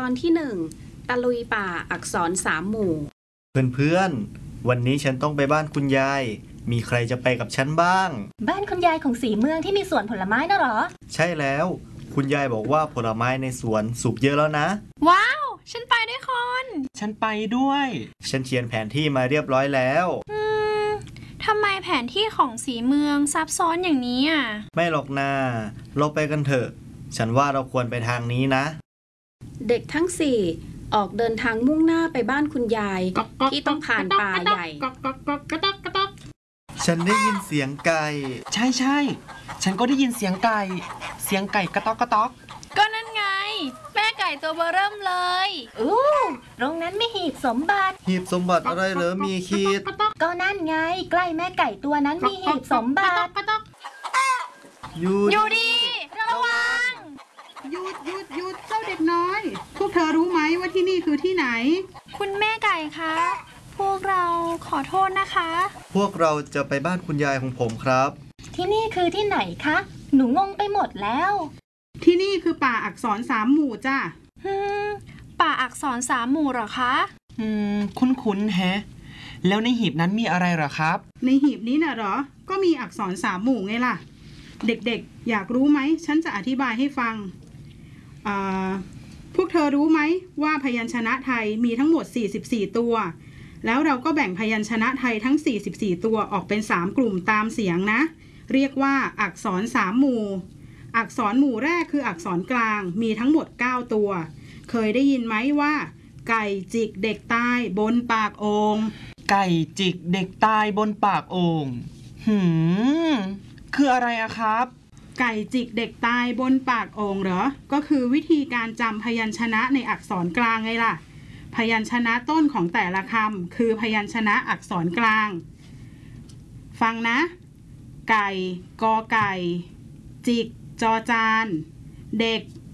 อนที่1ตะลุยป่าอักษร3 หมู่เพื่อนๆวันนี้ฉันต้องไปบ้านคุณยายมีใครจะไปกับฉันบ้างบ้านคุณยายของสีเมืองที่มีสวนผลไม้น่ะเหรอใช่แล้วคุณยายบอกว่าผลไม้ในสวนสุกเยอะแล้วนะว้าวฉันไปด้วยคนฉันไปด้วยฉันเขียนแผนที่มาเรียบร้อยแล้วทำไมแผนที่ของสีเมืองซับซ้อนอย่างนี้อ่ะไม่หรอกนาเราไปกันเถอะฉันว่าเราควรไปทางนี้นะเด็กทั้ง4ออกเดินทางมุ่งหน้าไปบ้านคุณยายที่ต้องผ่านป่าใหญ่ฉันได้ยินเสียงไก่ใช่ฉันก็ได้ยินเสียงไก่กระต๊อกกระต๊อกก็นั่นไงแม่ไก่ตัวเบอเริ่มเลยตรงนั้นมีหีบสมบัติหีบสมบัติอะไรเหรอมีขีดก็นั่นไงใกล้แม่ไก่ตัวนั้นมีหีบสมบัติอยู่ดีระวังหยุดเจ้าเด็กน้อยพวกเธอรู้ไหมว่าที่นี่คือที่ไหนคุณแม่ไก่คะพวกเราขอโทษนะคะพวกเราจะไปบ้านคุณยายของผมครับที่นี่คือที่ไหนคะหนูงงไปหมดแล้วที่นี่คือป่าอักษร3 หมู่จ้ะป่าอักษร3 หมู่เหรอคะคุ้นแฮะแล้วในหีบนั้นมีอะไรเหรอครับในหีบนี้น่ะเหรอก็มีอักษร3 หมู่ไงล่ะเด็กๆอยากรู้ไหมฉันจะอธิบายให้ฟังพวกเธอรู้ไหมว่าพยัญชนะไทยมีทั้งหมด44ตัวแล้วเราก็แบ่งพยัญชนะไทยทั้ง44ตัวออกเป็น3 กลุ่มตามเสียงนะเรียกว่าอักษร3 หมู่อักษรหมู่แรกคืออักษรกลางมีทั้งหมด9ตัวเคยได้ยินไหมว่าไก่จิกเด็กตายบนปากโอ่งไก่จิกเด็กตายบนปากโอ่งคืออะไรอะครับไก่จิกเด็กตายบนปากโอ่งเหรอก็คือวิธีการจำพยัญชนะในอักษรกลางไงล่ะพยัญชนะต้นของแต่ละคำคือพยัญชนะอักษรกลางฟังนะไก่กอไก่จิกจอจานเด็ก